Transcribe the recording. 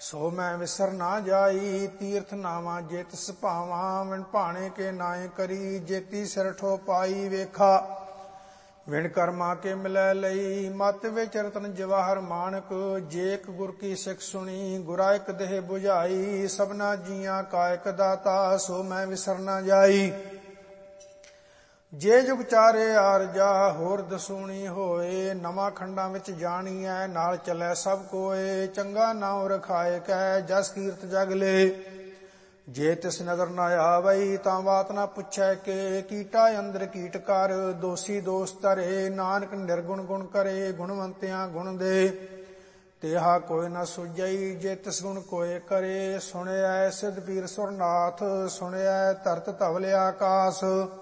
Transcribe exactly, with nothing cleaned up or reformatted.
ਸੋ ਮੈਂ ਵਿਸਰ ਨਾ ਜਾਈ। ਤੀਰਥ ਨਾਵਾਂ ਜੇ ਤਿਸ ਭਾਵਾਂ, ਵਿਣ ਭਾਣੇ ਕੇ ਨਾਏ ਕਰੀ। ਜੇਤੀ ਸਿਰ ਠੋ ਪਾਈ ਵੇਖਾ, ਵਿਣ ਕਰਮਾ ਕੇ ਮਿਲੈ ਲਈ। ਮਤ ਵਿੱਚ ਰਤਨ ਜਵਾਹਰ ਮਾਣਕ, ਜੇ ਇੱਕ ਗੁਰ ਕੀ ਸਿੱਖ ਸੁਣੀ। ਗੁਰਾ ਇੱਕ ਦੇਹ 부ਝਾਈ, ਸਭਨਾ ਜੀਆਂ ਕਾ ਇੱਕ ਦਾਤਾ। ਸੋ ਮੈਂ ਵਿਸਰ ਨਾ ਜਾਈ। ਜੇ ਜੁਗ ਚਾਰੇ ਆਰਜਾ, ਹੋਰ ਦਸੂਣੀ ਹੋਏ। ਨਵਾਂ ਖੰਡਾਂ ਵਿੱਚ ਜਾਣੀਐ, ਨਾਲ ਚੱਲੈ ਸਭ ਕੋਏ। ਚੰਗਾ ਨਾਉ ਰਖਾਏ ਕੈ, ਜਸ ਕੀਰਤ ਜਗ ਲੇ। ਜੇ ਤਿਸ ਨਦਰ ਨਾ ਆਵਈ, ਤਾਂ ਬਾਤ ਨਾ ਪੁੱਛੈ ਕੇ। ਕੀਟਾ ਅੰਦਰ ਕੀਟ ਕਰ, ਦੋਸੀ ਦੋਸ ਧਰੇ। ਨਾਨਕ ਨਿਰਗੁਣ ਗੁਣ ਕਰੇ, ਗੁਣਵੰਤਿਆਂ ਗੁਣ ਦੇ। ਤੇਹਾ ਕੋਈ ਨਾ ਸੁਝਈ, ਜੇ ਤਿਸ ਗੁਣ ਕੋਏ ਕਰੇ। ਸੁਣਿਐ ਸਿੱਧ ਪੀਰ ਸੁਰਨਾਥ, ਸੁਣਿਐ ਧਰਤ ਧਵਲ ਆਕਾਸ।